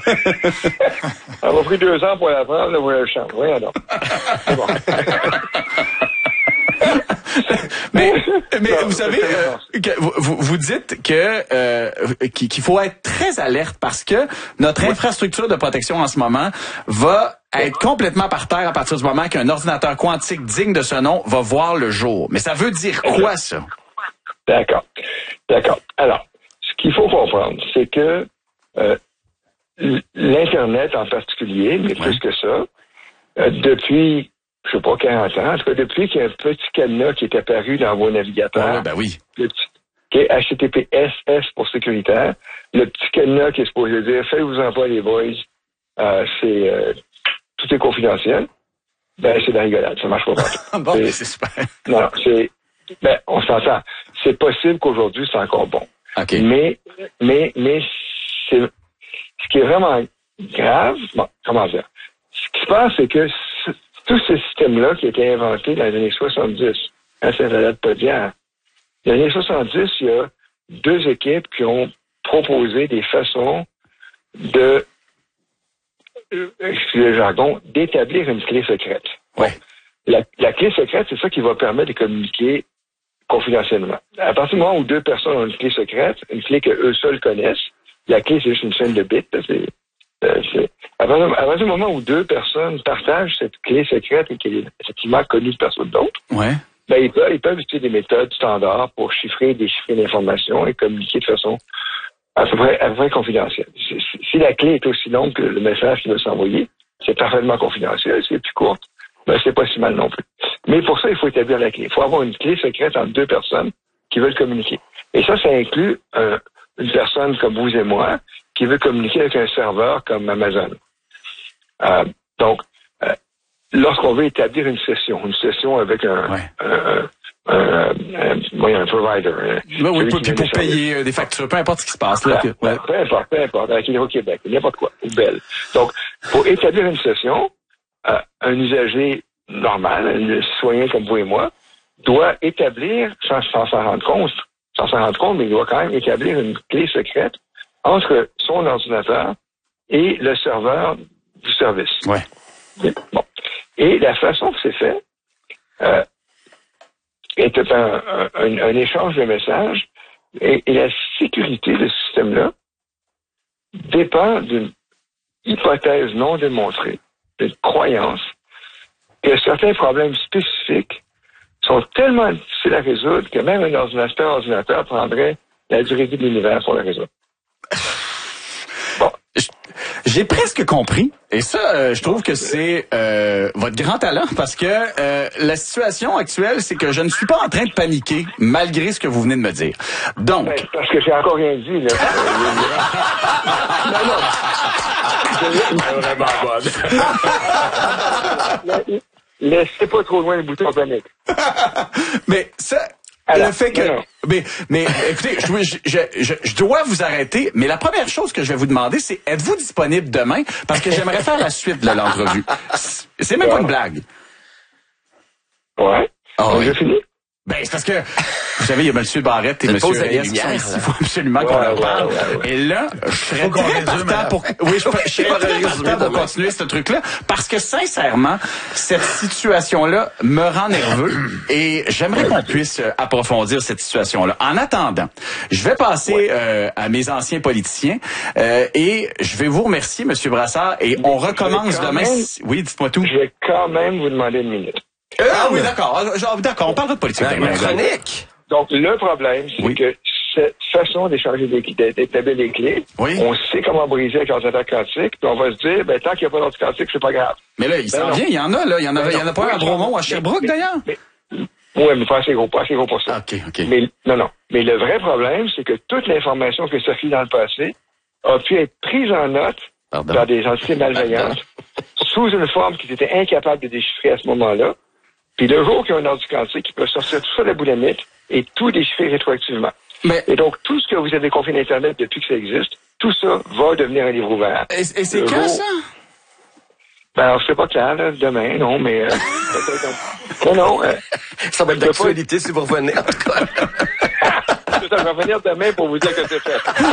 Ça m'a pris 2 ans pour l'apprendre, là, vous le chante. Oui, alors. C'est bon. mais vous savez, vous dites qu'il faut être très alerte parce que notre infrastructure de protection en ce moment va être complètement par terre à partir du moment qu'un ordinateur quantique digne de ce nom va voir le jour. Mais ça veut dire quoi, ça? D'accord. Alors, ce qu'il faut comprendre, c'est que l'Internet en particulier, mais plus que ça, depuis, je sais pas, 40 ans, en tout cas, depuis qu'il y a un petit cadenas qui est apparu dans vos navigateurs, le petit, qui est HTTPS pour sécuritaire, le petit cadenas qui est supposé dire « Faites-vous-en pas, les boys, tout est confidentiel », ben c'est de la rigolade, ça marche pas. Bon, c'est super. Non, on s'entend. C'est possible qu'aujourd'hui, c'est encore bon. Okay. Mais ce qui est vraiment grave, comment dire? Ce qui se passe, c'est que tout ce système-là qui a été inventé dans les années 70, ça date pas d'hier. Dans les années 70, il y a 2 équipes qui ont proposé des façons de, excusez le jargon, d'établir une clé secrète. Ouais. La clé secrète, c'est ça qui va permettre de communiquer confidentiellement. À partir du moment où 2 personnes ont une clé secrète, une clé que eux seuls connaissent, la clé, c'est juste une chaîne de bits. À partir du moment où 2 personnes partagent cette clé secrète et qu'elle est effectivement connue de personne d'autre, ben ils peuvent utiliser des méthodes standards pour déchiffrer l'information et communiquer de façon à peu près confidentielle. Si la clé est aussi longue que le message qui va s'envoyer, c'est parfaitement confidentiel. Si elle est plus courte, ben c'est pas si mal non plus. Mais pour ça, il faut établir la clé. Il faut avoir une clé secrète entre 2 personnes qui veulent communiquer. Et ça inclut une personne comme vous et moi qui veut communiquer avec un serveur comme Amazon. Donc, lorsqu'on veut établir une session avec un provider. Oui, pour payer des factures, peu importe ce qui se passe. Là, peu importe, avec Hydro-Québec, n'importe quoi, ou Bell. Donc, pour établir une session, un usager normal, un citoyen comme vous et moi, doit établir, sans s'en rendre compte, mais il doit quand même établir une clé secrète entre son ordinateur et le serveur du service. Ouais. Bon. Et la façon que c'est fait est un échange de messages et la sécurité de ce système-là dépend d'une hypothèse non démontrée, d'une croyance que certains problèmes spécifiques sont tellement difficiles à résoudre que même un ordinateur prendrait la durée de l'univers pour le résoudre. Bon. J'ai presque compris. Et ça, je trouve que c'est votre grand talent parce que la situation actuelle, c'est que je ne suis pas en train de paniquer malgré ce que vous venez de me dire. Donc... parce que j'ai encore rien dit, là. Non. Laissez pas trop loin le bouton panique. Mais ça... Alors, le fait que, mais écoutez, je dois vous arrêter, mais la première chose que je vais vous demander, c'est êtes-vous disponible demain? Parce que j'aimerais faire la suite de l'entrevue. C'est même pas une blague. Ouais. J'ai fini? Ben, c'est parce que, vous savez, il y a M. Barrette et M. Reyes qui sont ici. Il faut absolument qu'on en parle. Et là, je serais très partant pour, pour continuer ce truc-là. Parce que, sincèrement, cette situation-là me rend nerveux et j'aimerais qu'on puisse approfondir cette situation-là. En attendant, je vais passer à mes anciens politiciens et je vais vous remercier, M. Brassard, et on recommence demain. Oui, dites-moi tout. Je vais quand même vous demander 1 minute. Oui, d'accord. On parlera de politique. Chronique. Donc, le problème, c'est que cette façon d'établir les clés, on sait comment briser avec l'ordinateur quantique, puis on va se dire, tant qu'il n'y a pas d'ordinateur quantique, c'est pas grave. Mais là, il s'en vient, il y en a, là. Il y en a pas un à Bromont, à Sherbrooke, d'ailleurs? Oui, mais pas assez gros pour ça. OK. Mais, non. Mais le vrai problème, c'est que toute l'information qui circule dans le passé a pu être prise en note par des entités malveillantes sous une forme qu'ils étaient incapables de déchiffrer à ce moment-là. Puis le jour qu'il y a un ordinateur quantique, il peut sortir tout ça de la boulamique et tout déchiffrer rétroactivement. Et donc, tout ce que vous avez confié d'Internet depuis que ça existe, tout ça va devenir un livre ouvert. Et c'est quand, ça? Alors, c'est pas clair, là, demain, non, mais... non. Ça va être d'actualité si vous revenez, en tout cas. Je vais revenir demain pour vous dire que c'est fait.